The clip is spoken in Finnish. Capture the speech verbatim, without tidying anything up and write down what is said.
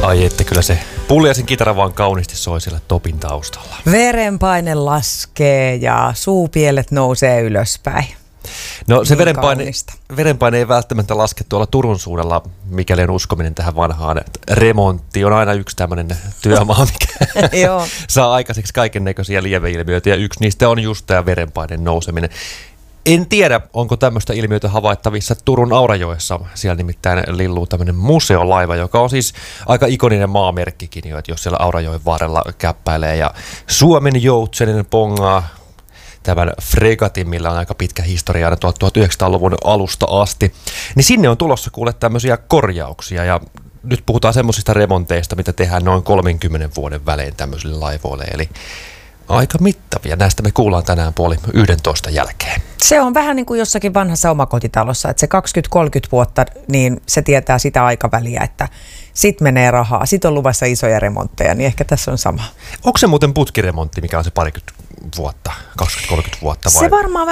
Ai että kyllä se Pulliaisen kitara vaan kauniisti soi siellä Topin taustalla. Verenpaine laskee ja suupielet nousee ylöspäin. No se niin verenpaine, verenpaine ei välttämättä laske tuolla Turun suunnalla, mikäli on uskominen tähän vanhaan. Remontti on aina yksi tämmöinen työmaa, mikä saa aikaiseksi kaiken näköisiä lieveilmiöitä ja yksi niistä on just tämä verenpaineen nouseminen. En tiedä, onko tämmöistä ilmiötä havaittavissa Turun Aurajoessa. Siellä nimittäin lilluu tämmöinen museolaiva, joka on siis aika ikoninen maamerkkikin jo, että jos siellä Aurajoen varrella käppäilee ja Suomen joutsenin pongaa tämän fregatin, millä on aika pitkä historia aina tuhatyhdeksänsataaluvun alusta asti, niin sinne on tulossa kuule tämmöisiä korjauksia ja nyt puhutaan semmoisista remonteista, mitä tehdään noin kolmenkymmenen vuoden välein tämmöisille laivoille, eli aika mittavia. Näistä me kuullaan tänään puoli yhdentoista jälkeen. Se on vähän niin kuin jossakin vanhassa omakotitalossa, että se kaksikymmentä kolmekymmentä vuotta, niin se tietää sitä aikaväliä, että sit menee rahaa, sit on luvassa isoja remontteja, niin ehkä tässä on sama. Onko se muuten putkiremontti, mikä on se parikymmentä vuotta, kaksikymmentä kolmekymmentä vuotta vai? Se varmaan